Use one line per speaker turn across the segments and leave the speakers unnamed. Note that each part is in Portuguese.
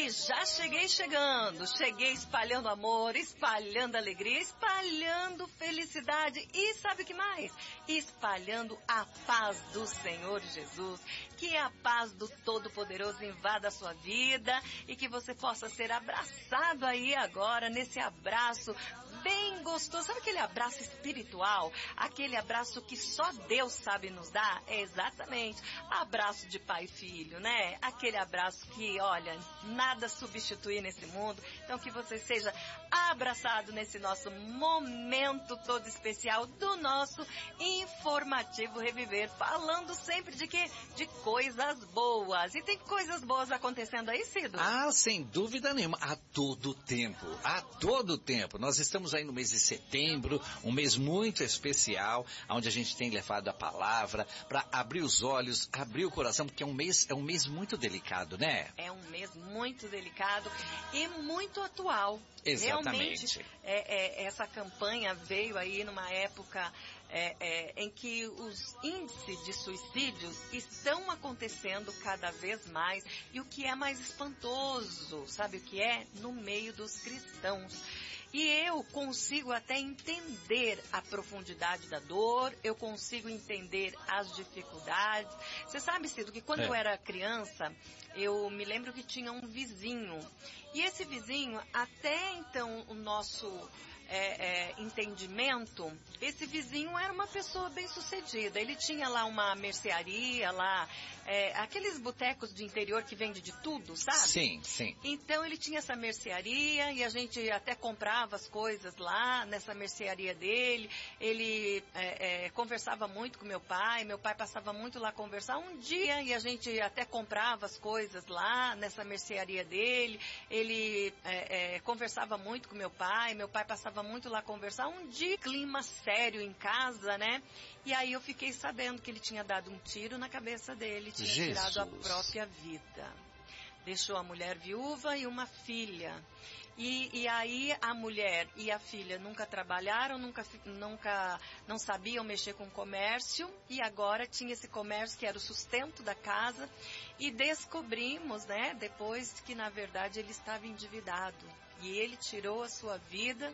E já cheguei chegando, cheguei espalhando amor, espalhando alegria, espalhando felicidade e sabe o que mais? Espalhando a paz do Senhor Jesus, que a paz do Todo-Poderoso invada a sua vida e que você possa ser abraçado aí agora, nesse abraço bem gostoso. Sabe aquele abraço espiritual? Aquele abraço que só Deus sabe nos dar? É exatamente abraço de pai e filho, né? Aquele abraço que, olha, nada substitui nesse mundo. Então que você seja abraçado nesse nosso momento todo especial do nosso Informativo Reviver, falando sempre de quê? De coisas boas. E tem coisas boas acontecendo aí, Cido?
Ah, sem dúvida nenhuma. A todo tempo. A todo tempo. Nós estamos aí no mês de setembro, um mês muito especial, onde a gente tem levado a palavra para abrir os olhos, abrir o coração, porque é um mês muito delicado, né?
É um mês muito delicado e muito atual.
Exatamente.
Realmente, essa campanha veio aí numa época em que os índices de suicídios estão acontecendo cada vez mais. E o que é mais espantoso, sabe o que é? No meio dos cristãos. E eu consigo até entender a profundidade da dor, eu consigo entender as dificuldades. Você sabe, Cido, que quando eu era criança, eu me lembro que tinha um vizinho. E esse vizinho, até então o nosso entendimento, esse vizinho era uma pessoa bem-sucedida. Ele tinha lá uma mercearia, lá, aqueles botecos de interior que vende de tudo, sabe?
Sim, sim.
Então ele tinha essa mercearia e a gente até comprava as coisas lá nessa mercearia dele. Ele conversava muito com meu pai passava muito lá conversar um dia e a gente até comprava as coisas lá nessa mercearia dele. Ele conversava muito com meu pai passava muito lá conversar. Um dia, clima sério em casa, né? E aí eu fiquei sabendo que ele tinha dado um tiro na cabeça dele, tinha tirado a própria vida. Deixou a mulher viúva e uma filha. E aí a mulher e a filha nunca trabalharam, não sabiam mexer com comércio e agora tinha esse comércio que era o sustento da casa e descobrimos, né, depois que na verdade ele estava endividado e ele tirou a sua vida.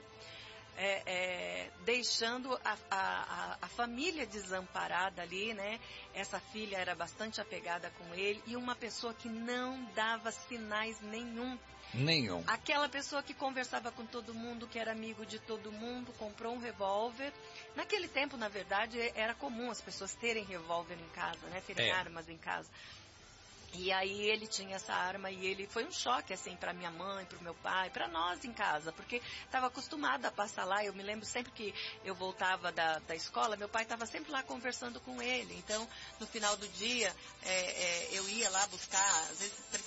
Deixando a família desamparada ali, né? Essa filha era bastante apegada com ele e uma pessoa que não dava sinais nenhum. Aquela pessoa que conversava com todo mundo, que era amigo de todo mundo, comprou um revólver. Naquele tempo, na verdade, era comum as pessoas terem revólver em casa, né? Terem armas em casa. E aí ele tinha essa arma e ele foi um choque assim para minha mãe, para o meu pai, para nós em casa, porque estava acostumada a passar lá. Eu me lembro sempre que eu voltava da escola, meu pai estava sempre lá conversando com ele. Então, no final do dia, eu ia lá buscar, às vezes